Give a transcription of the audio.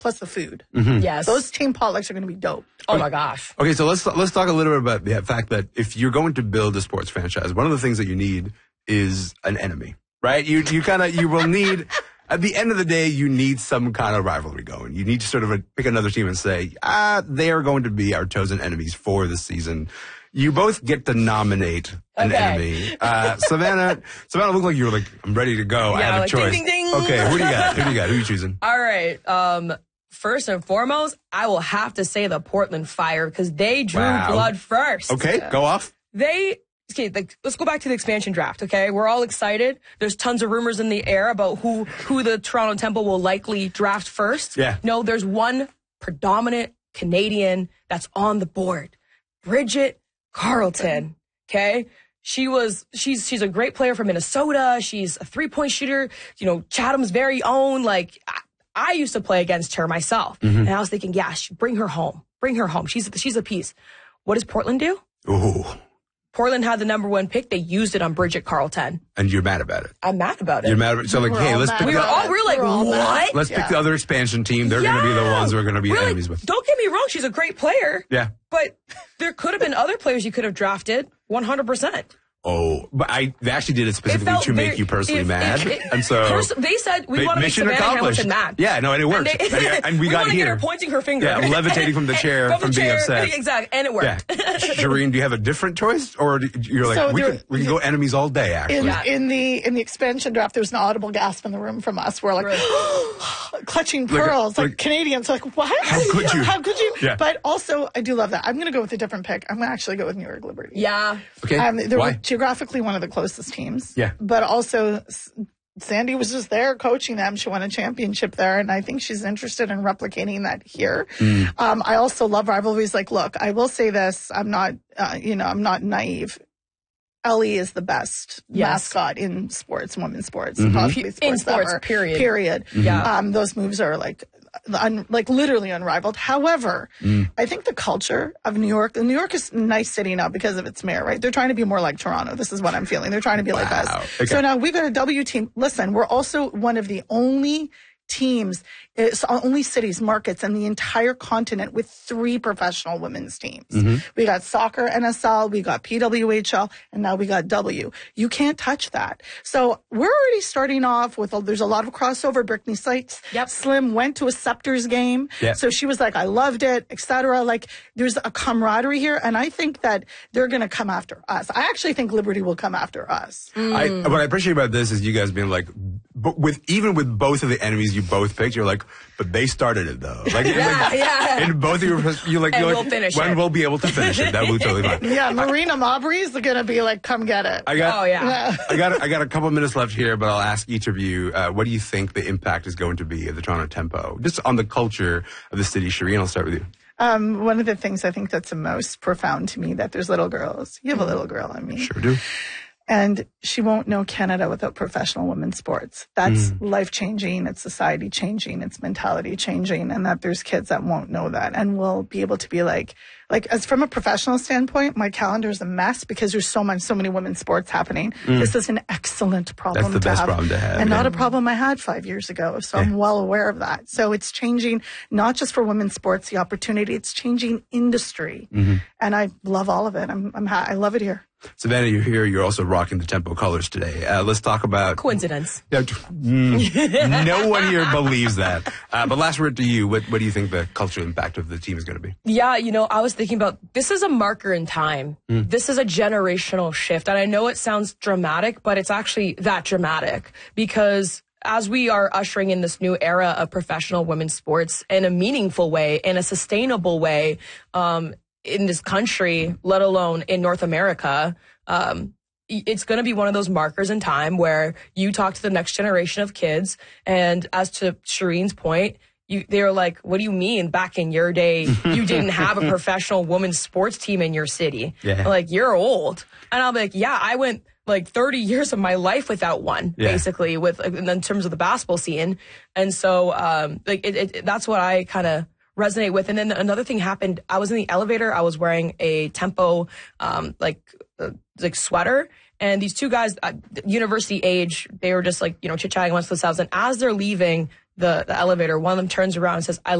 plus the food. Yes. Those team potlucks are going to be dope. Oh my gosh. Okay, so let's talk a little bit about the fact that if you're going to build a sports franchise, one of the things that you need is an enemy, right? You will need, at the end of the day, you need some kind of rivalry going. You need to sort of pick another team and say, they are going to be our chosen enemies for this season. You both get to nominate an enemy. Savannah looked like you were like, I'm ready to go. I have a choice. Ding, ding, ding. Okay, who do you got? Who are you choosing? All right. First and foremost, I will have to say the Portland Fire because they drew blood first. Okay, go off. Let's go back to the expansion draft, okay? We're all excited. There's tons of rumors in the air about who the Toronto Temple will likely draft first. Yeah. No, there's one predominant Canadian that's on the board. Bridget Carleton, okay? She's a great player from Minnesota. She's a 3-point shooter, Chatham's very own. Like, I used to play against her myself. And I was thinking, bring her home. Bring her home. She's a piece. What does Portland do? Ooh. Portland had the number 1 pick. They used it on Bridget Carleton. And you're mad about it. I'm mad about it. You're mad about it. So like, hey, let's pick we're like, what? Let's pick the other expansion team. They're going to be the ones we're going to be enemies with. Don't get me wrong. She's a great player. Yeah. But there could have been other players you could have drafted 100%. Oh, but they actually did it specifically to make you personally mad. And so they said we want to make Savannah Hamilton mad. Yeah, no, and it worked. And we got here. Get her pointing her finger. Yeah, levitating from the chair from being upset. Exactly, and it worked. Yeah. Shireen, do you have a different choice? Or you're like, So we can go enemies all day, actually. In the expansion draft, there was an audible gasp in the room from us. We're like, clutching pearls. Like Canadians, like, what? How could you? How could you? Yeah. But also, I do love that. I'm going to go with a different pick. I'm going to actually go with New York Liberty. Yeah. Okay, why? Geographically one of the closest teams. Yeah. But also, Sandy was just there coaching them. She won a championship there, and I think she's interested in replicating that here. I also love rivalries. Like, look, I will say this. I'm not, I'm not naive. Ellie is the best mascot in sports, women's sports, possibly sports in sports, ever. Period. Yeah. Those moves are like literally unrivaled. However, I think the culture of New York is a nice city now because of its mayor, right? They're trying to be more like Toronto. This is what I'm feeling. They're trying to be like us. Okay. So now we've got a W team. Listen, we're also one of the only teams, it's only cities, markets in the entire continent with 3 professional women's teams. We got soccer, NSL, we got PWHL, and now we got W. You can't touch that. So we're already starting off with, there's a lot of crossover. Brittany Sykes, Slim went to a Scepters game. Yep. So she was like, I loved it, etc. Like, there's a camaraderie here, and I think that they're going to come after us. I actually think Liberty will come after us. What I appreciate about this is you guys being like, even with both of the enemies you both picked, you're like, but they started it though. Like, in both of you're like, we'll finish when it. we'll be able to finish it. That will be totally fine. Yeah, Marina Mabry's gonna be like, come get it. I got a couple of minutes left here, but I'll ask each of you, what do you think the impact is going to be of the Toronto Tempo, just on the culture of the city? Shireen, I'll start with you. One of the things I think that's the most profound to me, that there's little girls. You have a little girl, I mean. Sure do. And she won't know Canada without professional women's sports. That's life-changing. It's society-changing. It's mentality-changing. And that there's kids that won't know that and will be able to be like as from a professional standpoint, my calendar is a mess because there's so many women's sports happening. This is an excellent problem to have. That's the best problem to have. And not a problem I had 5 years ago. So I'm well aware of that. So it's changing not just for women's sports, the opportunity. It's changing industry. And I love all of it. I love it here. Savannah, you're here. You're also rocking the Tempo colors today. Let's talk about... Coincidence. No one here believes that. But last word to you. What do you think the cultural impact of the team is going to be? Yeah, I was thinking about, this is a marker in time. This is a generational shift. And I know it sounds dramatic, but it's actually that dramatic. Because as we are ushering in this new era of professional women's sports in a meaningful way, in a sustainable way, in this country, let alone in North America, it's going to be one of those markers in time where you talk to the next generation of kids. And as to Shireen's point, they were like, what do you mean back in your day, you didn't have a professional women's sports team in your city? Yeah. Like, you're old. And I'll be like, yeah, I went like 30 years of my life without one, basically, in terms of the basketball scene. And so, that's what I kind of resonate with. And then another thing happened. I was in the elevator. I was wearing a Tempo, sweater. And these 2 guys, university age, they were just chit-chatting amongst themselves. And as they're leaving, the elevator, one of them turns around and says, I